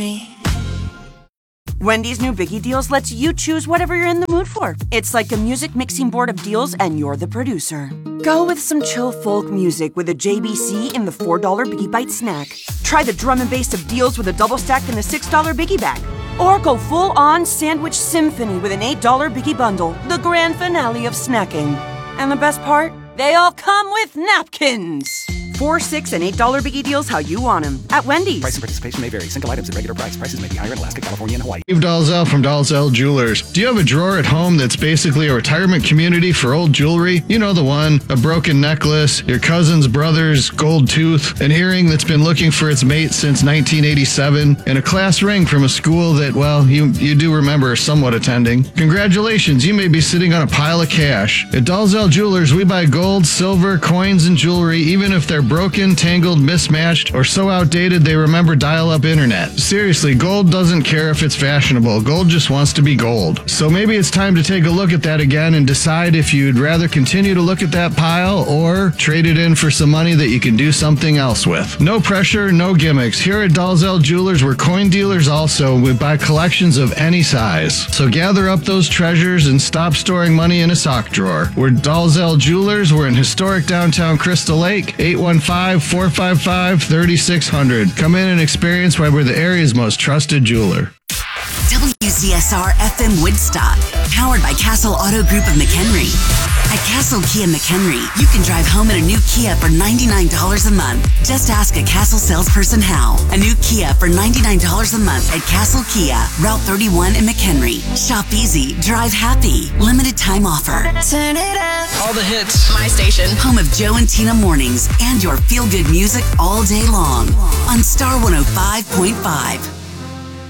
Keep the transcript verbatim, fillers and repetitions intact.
Wendy's new Biggie Deals lets you choose whatever you're in the mood for. It's like a music mixing board of deals, and you're the producer. Go with some chill folk music with a J B C in the four dollar Biggie Bite snack. Try the drum and bass of deals with a double stack in the six dollar Biggie Bag. Or go full-on sandwich symphony with an eight dollar Biggie Bundle, the grand finale of snacking. And the best part? They all come with napkins. Four, six, and eight dollar Biggie Deals how you want them at Wendy's. Price and participation may vary. Single items at regular price. Prices may be higher in Alaska, California, and Hawaii. Dave Dalzell from Dalzell Jewelers. Do you have a drawer at home that's basically a retirement community for old jewelry? You know the one, a broken necklace, your cousin's brother's gold tooth, an earring that's been looking for its mate since nineteen eighty-seven, and a class ring from a school that, well, you, you do remember somewhat attending. Congratulations, you may be sitting on a pile of cash. At Dalzell Jewelers, we buy gold, silver, coins, and jewelry, even if they're broken, tangled, mismatched, or so outdated they remember dial-up internet. Seriously, gold doesn't care if it's fashionable. Gold just wants to be gold. So maybe it's time to take a look at that again and decide if you'd rather continue to look at that pile or trade it in for some money that you can do something else with. No pressure, no gimmicks. Here at Dalzell Jewelers, we're coin dealers also. We buy collections of any size. So gather up those treasures and stop storing money in a sock drawer. We're Dalzell Jewelers. We're in historic downtown Crystal Lake, eight one five, four five five, three six zero zero. Come in and experience why we're the area's most trusted jeweler. W C S R F M Woodstock, powered by Castle Auto Group of McHenry. At Castle Kia McHenry, you can drive home in a new Kia for ninety-nine dollars a month. Just ask a Castle salesperson how. A new Kia for ninety-nine dollars a month at Castle Kia, Route thirty-one in McHenry. Shop easy, drive happy. Limited time offer. Turn it up. All the hits. My station. Home of Joe and Tina mornings and your feel-good music all day long on Star one oh five point five.